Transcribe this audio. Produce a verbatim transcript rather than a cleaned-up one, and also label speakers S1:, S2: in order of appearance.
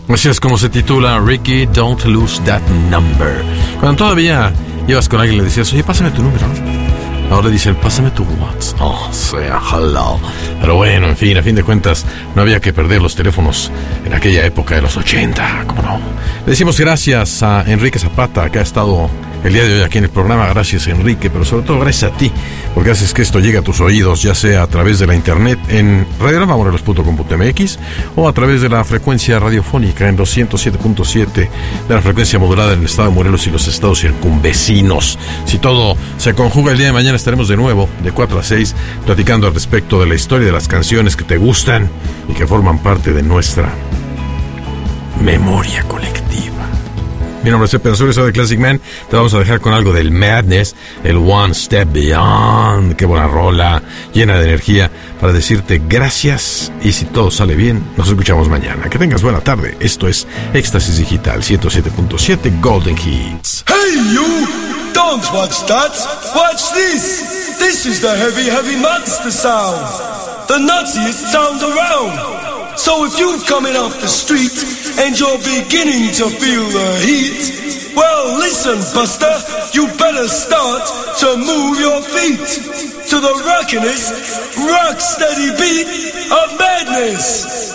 S1: Así es como se titula Ricky, Don't Lose That Number. Cuando todavía ibas con alguien y le decías, oye, pásame tu número, ¿no? Ahora dicen, pásame tu WhatsApp. Oh, sea, hello. Pero bueno, en fin, a fin de cuentas, no había que perder los teléfonos en aquella época de los ochenta, ¿cómo no? Le decimos gracias a Enrique Zapata, que ha estado el día de hoy aquí en el programa. Gracias, Enrique, pero sobre todo gracias a ti, porque haces que esto llegue a tus oídos, ya sea a través de la internet en radio morelos punto com punto m x o a través de la frecuencia radiofónica en doscientos siete punto siete de la frecuencia modulada en el estado de Morelos y los estados circunvecinos. Si todo se conjuga, el día de mañana estaremos de nuevo de cuatro a seis platicando al respecto de la historia de las canciones que te gustan y que forman parte de nuestra memoria colectiva. Mi nombre es Pepe Azul, soy de Classic Man. Te vamos a dejar con algo del Madness, el One Step Beyond. Qué buena rola, llena de energía para decirte gracias. Y si todo sale bien, nos escuchamos mañana. Que tengas buena tarde. Esto es Éxtasis Digital ciento siete punto siete Golden Hits.
S2: Hey you! Don't watch that! Watch this! This is the heavy, heavy monster sound. The nuttiest sound around. So if you're coming off the street and you're beginning to feel the heat, well listen, Buster, you better start to move your feet to the rockinest, rock steady beat of madness.